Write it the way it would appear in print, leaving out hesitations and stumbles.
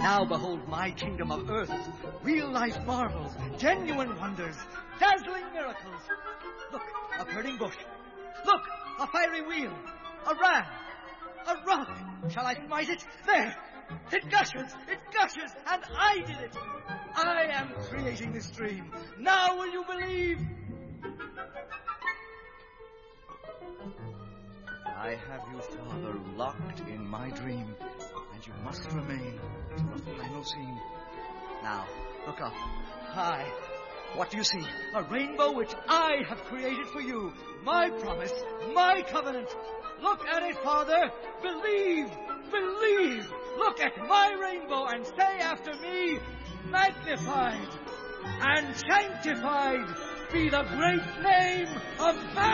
Now behold my kingdom of earth, real-life marvels, genuine wonders, dazzling miracles. Look, a burning bush. Look, a fiery wheel, a ram, a rock. Shall I smite it? There! It gushes, and I did it. I am creating this dream. Now will you believe? I have you, Father, locked in my dream, and you must remain till the final scene. Now, look up, high. What do you see? A rainbow which I have created for you. My promise, my covenant. Look at it, Father. Believe. Look at my rainbow and say after me, magnified and sanctified be the great name of man.